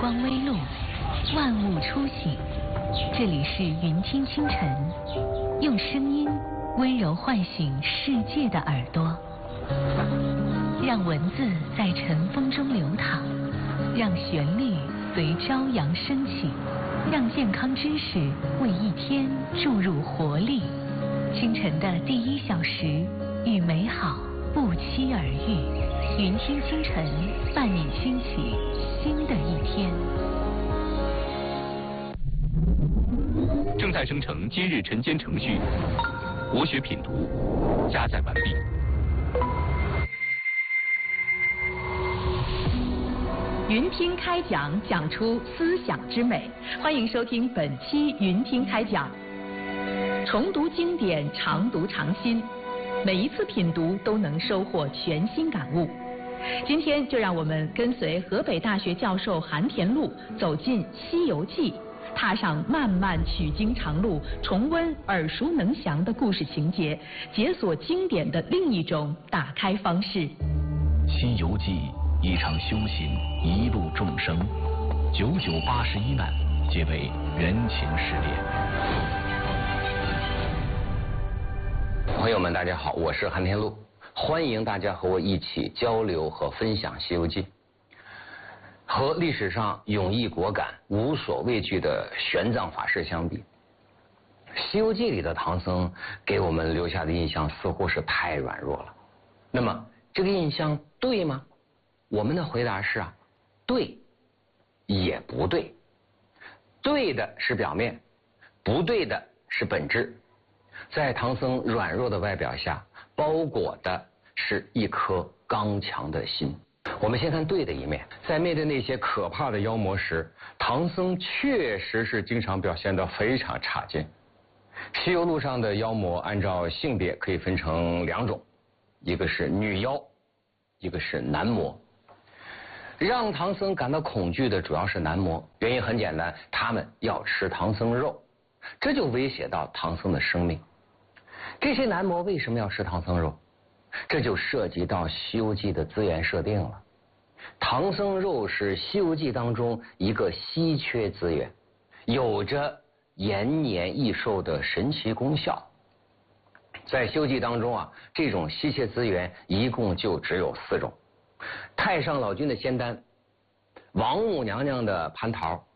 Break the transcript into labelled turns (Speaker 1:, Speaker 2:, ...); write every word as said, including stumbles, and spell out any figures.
Speaker 1: 光微露，万物初醒。这里是云听清晨，用声音温柔唤醒世界的耳朵，让文字在晨风中流淌，让旋律随朝阳升起，让健康知识为一天注入活力。清晨的第一小时，与美好不期而遇。云听清晨，伴你轻启新的一天。
Speaker 2: 正在生成今日晨间程序，国学品读加载完毕。
Speaker 3: 云听开讲，讲出思想之美。欢迎收听本期云听开讲。重读经典，常读常新，每一次品读都能收获全新感悟。今天就让我们跟随河北大学教授韩田禄走进《西游记》，踏上漫漫取经长路，重温耳熟能详的故事情节，解锁经典的另一种打开方式。
Speaker 4: 《西游记》一场修行，一路众生，九九八十一难，皆为人情失恋。
Speaker 5: 朋友们，大家好，我是韩田禄，欢迎大家和我一起交流和分享《西游记》。和历史上勇毅果敢、无所畏惧的玄奘法师相比，《西游记》里的唐僧给我们留下的印象似乎是太软弱了。那么，这个印象对吗？我们的回答是啊，对，也不对。对的是表面，不对的是本质。在唐僧软弱的外表下，包裹的是一颗刚强的心。我们先看对的一面，在面对那些可怕的妖魔时，唐僧确实是经常表现得非常差劲。西游路上的妖魔按照性别可以分成两种，一个是女妖，一个是男魔。让唐僧感到恐惧的主要是男魔，原因很简单，他们要吃唐僧肉，这就威胁到唐僧的生命。这些男魔为什么要吃唐僧肉？这就涉及到《西游记》的资源设定了。唐僧肉是《西游记》当中一个稀缺资源，有着延年益寿的神奇功效。在《西游记》当中啊，这种稀缺资源一共就只有四种：太上老君的仙丹、王母娘娘的蟠桃、